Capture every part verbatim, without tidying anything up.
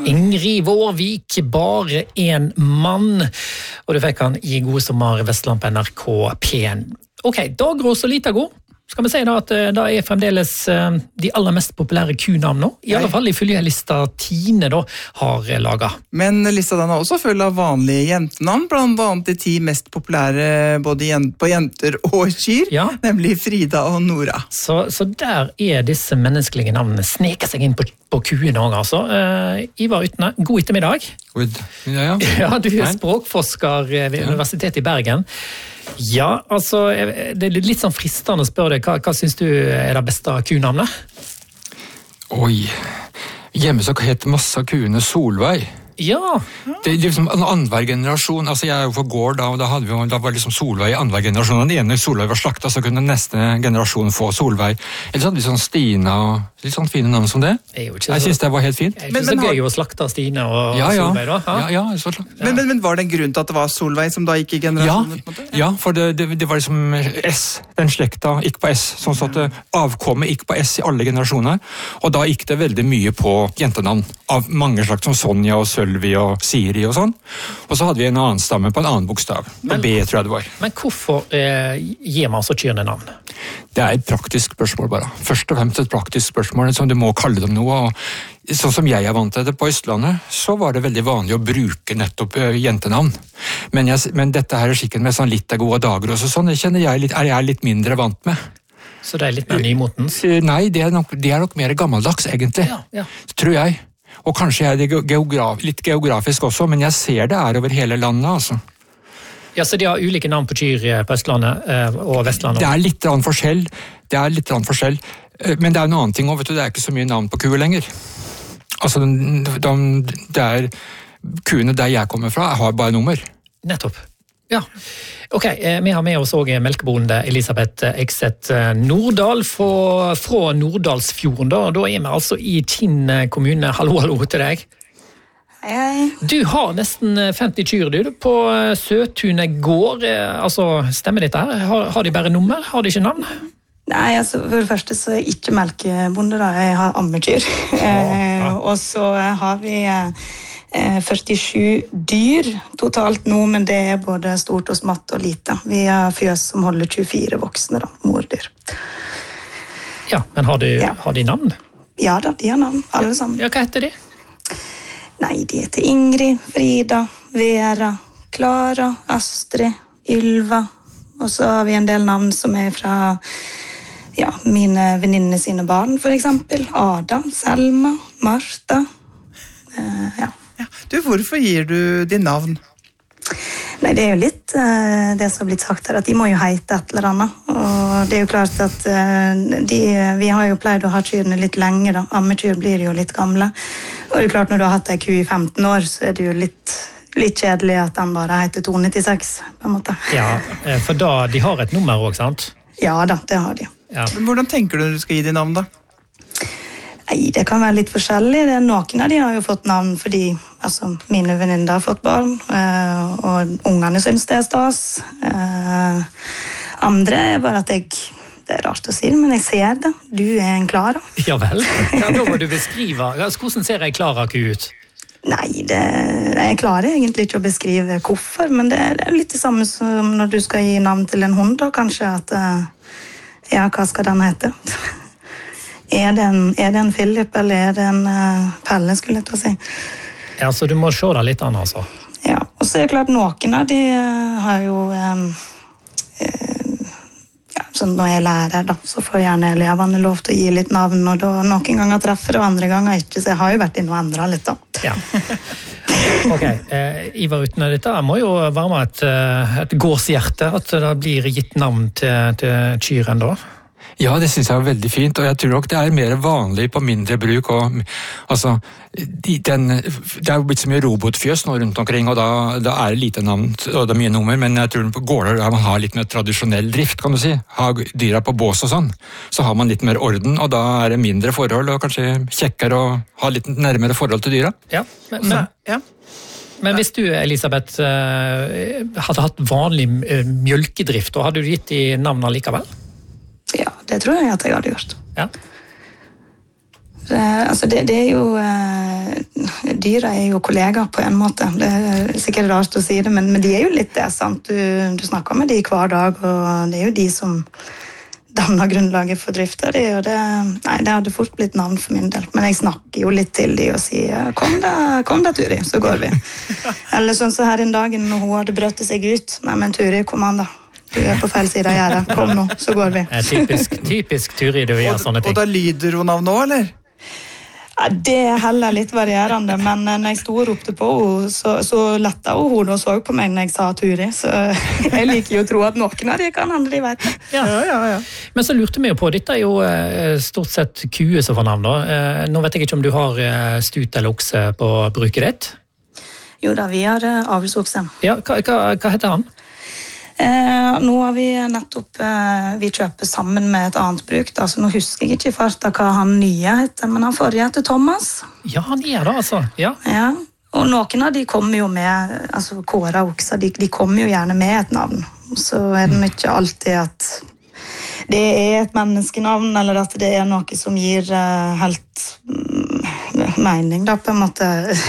Ingrid Vårvik, bare en mann. Og du fikk han i God sommer Vestland på N R K P en. Ok, Dag Ros og Litago. Skal vi si da at det er fremdeles de aller mest populære Q-navn nå? I alle fall ifølge lista Tine da har laget. Men lista den er også full av vanlige jentenavn, blant annet de ti mest populære både på jenter og kyr, ja. Nemlig Frida og Nora. Så, så der er disse menneskelige navnene sneker seg inn på, på Q-en også, altså. Uh, Ivar Utne, god ettermiddag. God ettermiddag, ja. Ja, du er språkforsker ved ja. Universitetet i Bergen. Ja, altså, det er litt sånn fristende å spørre deg, hva, hva synes du er det beste Q-navnet? Oi, hjemme så heter masse av kuene Solveig. Ja. Det er liksom en annenhver generasjon, altså jeg er jo på gård da, og da, hadde vi, da var liksom Solveig i annenhver generasjon. Den ene Solveig var slakta, så kunne neste generasjon få Solveig. Eller så hadde vi sånn Stina og litt sånn fine navn som det. Jeg, jeg synes det var helt fint. Det er ikke men, så men, gøy å slakte Stina og ja, ja. Solveig da. Ja, ja, så, ja. Men, men, men var det en grunn til at det var Solveig som da gikk i generasjonen? Ja, ja for det, det, det var liksom S, den slekta gikk på S, sånn at avkommet gikk på S i alle generasjoner. Og da gikk det veldig mye på jentenavn av mange slags, som Sonja og Sølvi og Siri og sånn. Og så hadde vi en annen stamme på en annen bokstav. På B, tror jeg det var. Men hvorfor eh, gir man så kyrne navn? Det er et praktisk spørsmål bare. Først og fremst et praktisk spørsmål, som du må kalle dem noe. Og sånn som jeg er vant til det på Østlandet, så var det veldig vanlig å bruke nettopp uh, jentenavn. Men, jeg, men dette her er skikken med sånn litt av gode dager og sånn, det kjenner jeg litt, er jeg litt mindre vant med. Så det er litt mer nymotens? Uh, nei, det er, nok, det er nok mer gammeldags, egentlig. Ja, ja. Tror jeg. Og kanskje jeg er det geograf, litt geografisk også, men jeg ser det er over hele landet, altså. Ja, så de har ulike navn på kyr på Østlandet og Vestlandet? Det er litt annen forskjell, det er litt annen forskjell, men det er en annen ting også, vet du, det er ikke så mye navn på kuer lenger. Altså, de, de, det er, kuene der jeg kommer fra har bare nummer. Nettopp. Ja, ok, vi har med oss også melkebonde Elisabeth Ekseth Nordahl fra, fra Norddalsfjorden. Da. da er vi altså i Tinn kommune. Hallo, hallo til deg. Hei, hei. Du har nesten femti kyr du, på Søtunet gård. Altså, stemmer dette her? Har, har de bare nummer? Har de ikke navn? Nei, altså, for det første så er jeg ikke melkebonde da. Jeg har ammekyr. Ja, ja. Og så har vi førtisju dyr totalt nå, men det er både stort og smått og lite. Vi har fjøs som holder tjuefire voksne da, mordyr. Ja, men har de, ja. har de navn? Ja da, de har navn, alle sammen. Ja, hva heter de? Nei, de heter Ingrid, Frida, Vera, Klara, Astrid, Ylva, og så har vi en del navn som er fra ja, mine venninner sine barn, for eksempel. Ada, Selma, Martha, uh, ja. Ja. Du, hvorfor gir du de navn? Nei, det er jo litt uh, det som har blitt sagt her, at de må jo heite et eller annet. Og det er jo klart at uh, de, vi har jo pleid å ha kyrene litt lenge, da. Ammekyr blir jo litt gamle. Og det er jo klart, når du har hatt en ku i femten år, så er det jo litt, litt kjedelig at den bare heter to nittiseks, på en måte. Ja, for da, de har et nummer også, sant? Ja da, det har de. Ja. Men hvordan tenker du du skal gi de navn, da? Nei, det kan være litt forskjellig. Det er noen av de har jo fått navn fordi altså, mine venninner har fått barn, og ungene synes det er stas. Andre er bare at jeg, det er rart å si det, men jeg ser det. Du er en Klara. Ja vel, ja, da må du beskrive. Hvordan ser jeg Klara-ku ut? Nei, det, jeg klarer egentlig ikke å beskrive hvorfor, men det, det er litt det samme som når du skal gi navn til en hund, da, kanskje at, ja, hva skal den hete? Er det, en, er det en Philip, eller er det en uh, Pelle, skulle jeg ta si? Ja, så du må se det litt an, altså. Ja, og så er det klart, noen av de uh, har jo... Um, uh, ja, så når jeg lærer, da, så får gjerne elevene lov til å gi litt navn, og da noen ganger treffer det, og andre ganger ikke, så jeg har jo vært inne og endret litt, da. Ja. Ok, eh, Ivar Utne, dette må jo være med et, et gårdshjerte, at det blir gitt navn til, til kyren da. Ja, det synes jeg er veldig fint, og jeg tror nok det er mer vanlig på mindre bruk. Og, altså, de, den, det er jo blitt så mye robotfjøs nå rundt omkring, og da, da er det lite navn, og det er mye nummer, men jeg tror på gårder der man har litt mer tradisjonell drift, kan du si. Ha dyra på bås og sånn. Så har man litt mer orden, og da er det mindre forhold, og kanskje kjekkere å ha litt nærmere forhold til dyra. Ja, men... men ja. Men hvis du, Elisabeth, hadde hatt vanlig mjølkedrift, og hadde du gitt i navnet likevel? Ja, det tror jeg at jeg hadde gjort. Ja. Det, altså det, det er jo dyra er jo kollegaer på en måte. Det er sikkert rart å si det, men, men de er jo litt det, sant? Du, du snakker med de hver dag, og det er jo de som danner grunnlaget for drifta di, og det, nei, det hadde fort blitt navn for min del. Men jeg snakker jo litt til de og sier, kom da, kom da Turi, så går vi. Eller sånn så her en dag når hun hadde brøttet seg ut, nei, men Turi, kom an da. Du er på feil side av gjerdet, kom nå, så går vi. Typisk, typisk Turi, du gjør sånne ting. Og da lyder hun av nå, eller? Ja, det er heller litt varierende, men når jeg stod og ropte på henne, så, så letta hun hodet og så på meg når jeg sa Turi, så jeg liker jo å tro at noen av de kan andre, de vet det. Ja. Ja, ja, ja. Men så lurte vi jo på, dette er jo stort sett kue som får navn da. Nå vet jeg ikke om du har stut eller okse på bruket ditt? Jo da, vi har avlsokse. Ja, hva, hva, hva heter han? Eh, nå har vi nettopp eh, vi kjøper sammen med et annet bruk da, så nå husker jeg ikke i farta hva han nye heter, men han forrige heter Thomas. Ja, han er det altså, ja. Ja, og noen av de kommer jo med, altså Kåra og Oksa, de, de kommer jo gjerne med et navn, så er det ikke alltid at det er et menneskenavn, eller at det er noe som gir eh, helt mm, mening da, på en måte.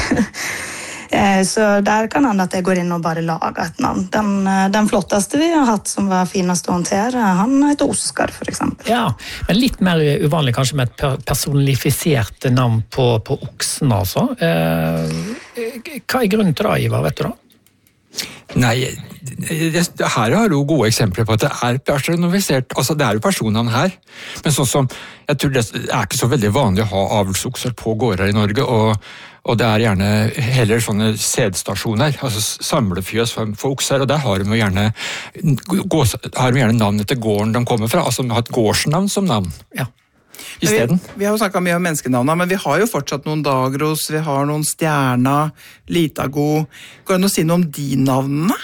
Så der kan han at jeg går inn og bare lager et navn. Den, den flotteste vi har hatt som var finest å håndtere, han heter Oskar for eksempel. Ja, men litt mer uvanlig kanskje med et personifisert navn på, på oksen altså. Eh, hva er grunnen til det, Ivar, vet du da? Nei, her har du gode eksempler på at det er personifisert, altså det er jo personnavn her, men sånn som, jeg tror det er ikke så veldig vanlig å ha avlsokser på gårder i Norge, og, og det er gjerne heller sånne sædstasjoner, altså samlefjøs for, for okser, og der har de jo gjerne, har de gjerne navn etter gården de kommer fra, altså de har et gårdsnavn som navn. Ja. I stedet. Vi, vi har jo snakket mye om menneskenavna, men vi har jo fortsatt noen Dagros, vi har noen Stjerna, Litago. Går det an å si noe om de navnene?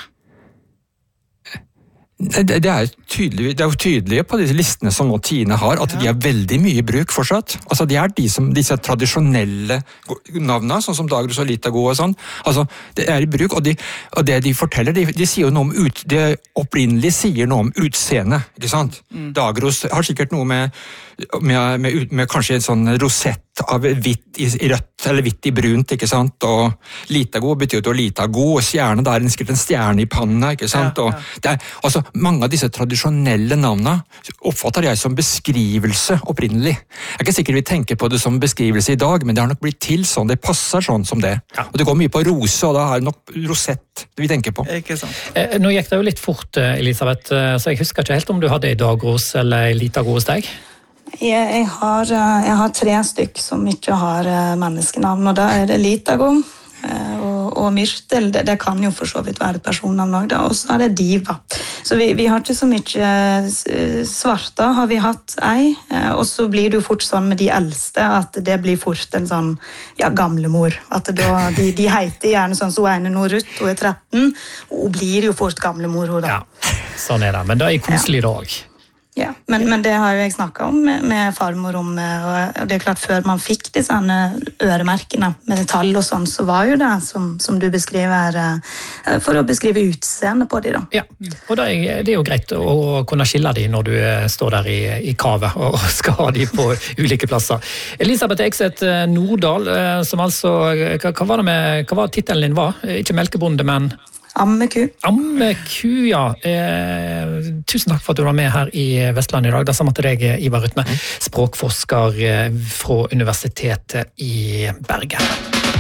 Det, det, er tydelig, det er jo tydelige på disse listene som nå Tine har, at ja. De har veldig mye bruk fortsatt. Altså de er de som, disse tradisjonelle navnene, sånn som Dagros og Litago og sånn. Altså det er i bruk, og, de, og det de forteller, de, de sier jo noe om ut, det opprinnelig sier noe om utseende, ikke sant? Mm. Dagros har sikkert noe med, med, med, med kanskje en sånn rosett av hvitt i, i rødt, eller hvitt i brunt, ikke sant? Og Litago betyr jo Litago, og stjerne, da er det sikkert en stjerne i panna, ikke sant? Ja, ja. Og det er, altså, mange av disse tradisjonelle navnene oppfatter jeg som beskrivelse opprinnelig. Jeg er ikke sikker vi tenker på det som beskrivelse i dag, men det har nok blitt til sånn, det passer sånn som det. Ja. Og det går mye på rose, og da er det nok rosett vi tenker på. Ikke sant. Eh, nå gikk det jo litt fort, Elisabeth, så jeg husker ikke helt om du hadde i Dagros eller Litago hos deg. Jeg, jeg, har, jeg har tre stykk som ikke har menneskenavn, og da er det Litago og, og Myrtel, det, det kan jo for så vidt være et personnavn også, og så er det Diva. Så vi, vi har ikke så mye svarte har vi hatt ei, og så blir det jo fort sånn med de eldste, at det blir fort en sånn, ja, gamlemor. At da, de, de heter gjerne sånn, så ene nå Ruth, hun er tretten, og hun blir jo fort gamlemor, hun da. Ja, sånn er det, men det er koselig da også. Ja, men, men det har jo jeg snakket om med, med farmor om, og det er klart før man fikk disse øremerkene med tall og sånn, så var jo det som, som du beskriver, for å beskrive utseende på de da. Ja, og det er, det er jo greit å kunne skille de når du står der i, i kavet og skal ha de på ulike plasser. Elisabeth Ekseth Nordahl, som altså, hva, hva var det med, hva var titelen din var? Ikke melkebonde, men... Ammeku. Ammeku, ja. Eh, tusen takk for at du var med her i Vestland i dag. Det samme til deg, Ivar Rytme, språkforsker fra Universitetet i Bergen.